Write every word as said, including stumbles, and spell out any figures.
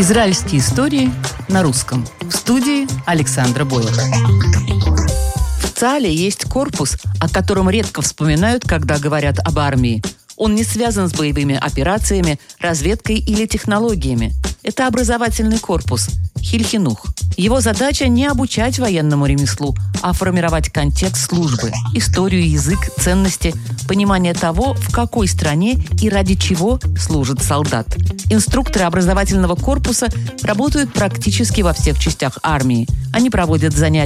Израильские истории на русском. В студии Александра Боева. В ЦАЛе есть корпус, о котором редко вспоминают, когда говорят об армии. Он не связан с боевыми операциями, разведкой или технологиями. Это образовательный корпус – Хиль-Хинух. Его задача не обучать военному ремеслу, а формировать контекст службы, историю, язык, ценности, понимание того, в какой стране и ради чего служит солдат. Инструкторы образовательного корпуса работают практически во всех частях армии. Они проводят занятия